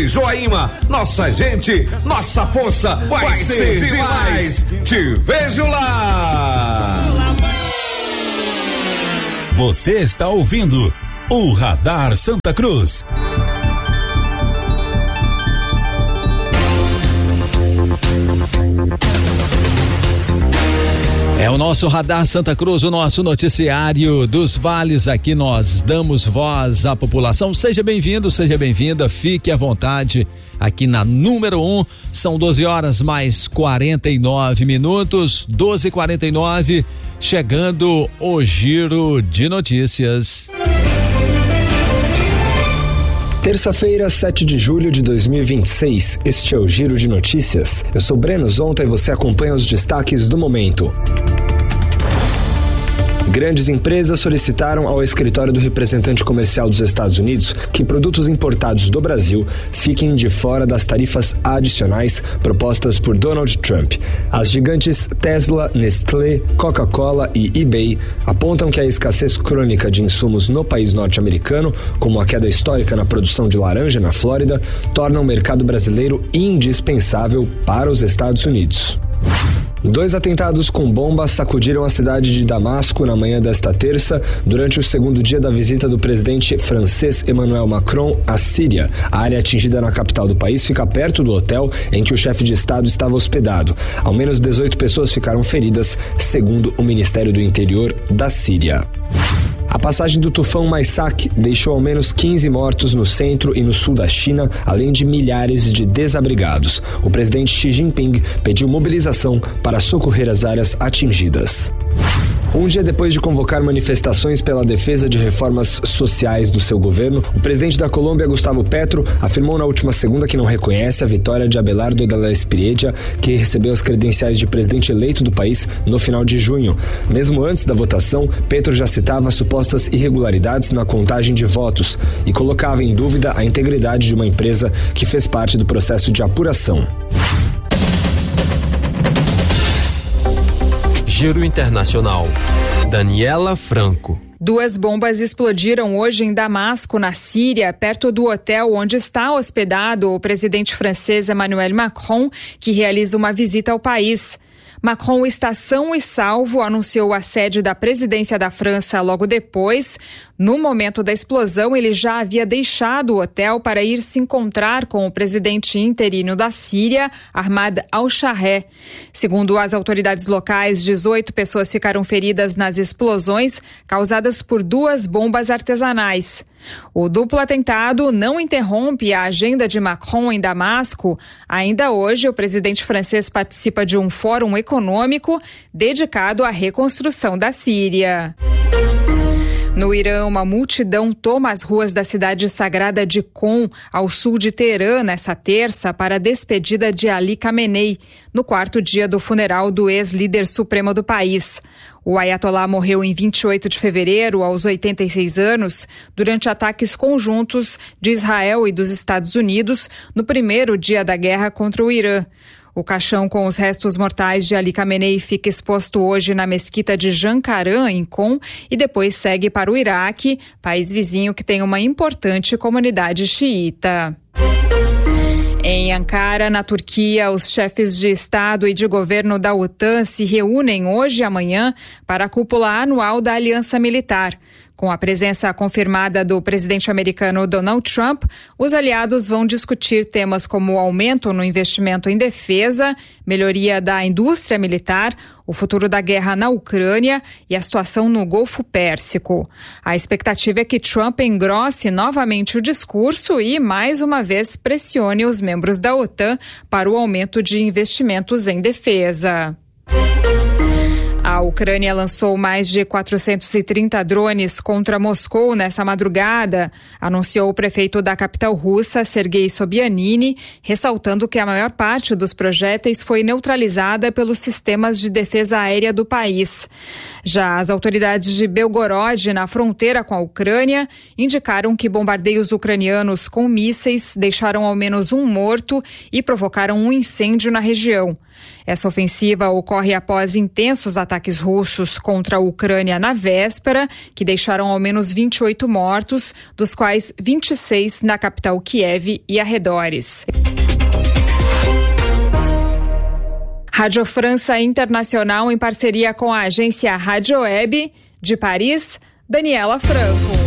de Joaíma, nossa gente, nossa força vai ser demais. Te vejo lá. Você está ouvindo o Radar Santa Cruz. É o nosso Radar Santa Cruz, o nosso noticiário dos vales. Aqui nós damos voz à população. Seja bem-vindo, seja bem-vinda, fique à vontade aqui na número 1. São 12 horas mais 49 minutos, 12h49, chegando o Giro de Notícias. Terça-feira, 7 de julho de 2026, este é o Giro de Notícias. Eu sou Breno Zonta e você acompanha os destaques do momento. Grandes empresas solicitaram ao escritório do representante comercial dos Estados Unidos que produtos importados do Brasil fiquem de fora das tarifas adicionais propostas por Donald Trump. As gigantes Tesla, Nestlé, Coca-Cola e eBay apontam que a escassez crônica de insumos no país norte-americano, como a queda histórica na produção de laranja na Flórida, torna o mercado brasileiro indispensável para os Estados Unidos. 2 atentados com bombas sacudiram a cidade de Damasco na manhã desta terça, durante o segundo dia da visita do presidente francês Emmanuel Macron à Síria. A área atingida na capital do país fica perto do hotel em que o chefe de Estado estava hospedado. Ao menos 18 pessoas ficaram feridas, segundo o Ministério do Interior da Síria. A passagem do tufão Maisak deixou ao menos 15 mortos no centro e no sul da China, além de milhares de desabrigados. O presidente Xi Jinping pediu mobilização para socorrer as áreas atingidas. Um dia depois de convocar manifestações pela defesa de reformas sociais do seu governo, o presidente da Colômbia, Gustavo Petro, afirmou na última segunda que não reconhece a vitória de Abelardo de la Espriella, que recebeu as credenciais de presidente eleito do país no final de junho. Mesmo antes da votação, Petro já citava supostas irregularidades na contagem de votos e colocava em dúvida a integridade de uma empresa que fez parte do processo de apuração. Giro Internacional. Daniela Franco. 2 bombas explodiram hoje em Damasco, na Síria, perto do hotel onde está hospedado o presidente francês Emmanuel Macron, que realiza uma visita ao país. Macron está são e salvo, anunciou a sede da presidência da França logo depois. No momento da explosão, ele já havia deixado o hotel para ir se encontrar com o presidente interino da Síria, Ahmad al-Shahreh. Segundo as autoridades locais, 18 pessoas ficaram feridas nas explosões causadas por 2 bombas artesanais. O duplo atentado não interrompe a agenda de Macron em Damasco. Ainda hoje, o presidente francês participa de um fórum econômico dedicado à reconstrução da Síria. No Irã, uma multidão toma as ruas da cidade sagrada de Qom, ao sul de Teherã, nessa terça, para a despedida de Ali Khamenei, no 4º dia do funeral do ex-líder supremo do país. O Ayatollah morreu em 28 de fevereiro, aos 86 anos, durante ataques conjuntos de Israel e dos Estados Unidos, no primeiro dia da guerra contra o Irã. O caixão com os restos mortais de Ali Khamenei fica exposto hoje na mesquita de Jancaran, em Qom, e depois segue para o Iraque, país vizinho que tem uma importante comunidade xiita. Em Ankara, na Turquia, os chefes de Estado e de governo da OTAN se reúnem hoje e amanhã para a cúpula anual da Aliança Militar. Com a presença confirmada do presidente americano Donald Trump, os aliados vão discutir temas como o aumento no investimento em defesa, melhoria da indústria militar, o futuro da guerra na Ucrânia e a situação no Golfo Pérsico. A expectativa é que Trump engrosse novamente o discurso e, mais uma vez, pressione os membros da OTAN para o aumento de investimentos em defesa. A Ucrânia lançou mais de 430 drones contra Moscou nessa madrugada, anunciou o prefeito da capital russa, Sergei Sobyanin, ressaltando que a maior parte dos projéteis foi neutralizada pelos sistemas de defesa aérea do país. Já as autoridades de Belgorod, na fronteira com a Ucrânia, indicaram que bombardeios ucranianos com mísseis deixaram ao menos um morto e provocaram um incêndio na região. Essa ofensiva ocorre após intensos ataques russos contra a Ucrânia na véspera, que deixaram ao menos 28 mortos, dos quais 26 na capital Kiev e arredores. Rádio França Internacional em parceria com a agência Rádio Web de Paris, Daniela Franco.